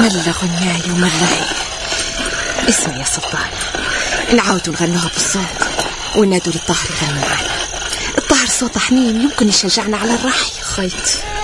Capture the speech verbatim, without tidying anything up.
ملا غناي وملا هي. اسمعي يا سلطان، نعاودوا نغنوها بالصوت ونادوا للطهر يغنوا معنا. الطهر صوت حنين يمكن يشجعنا على الرحي. خيط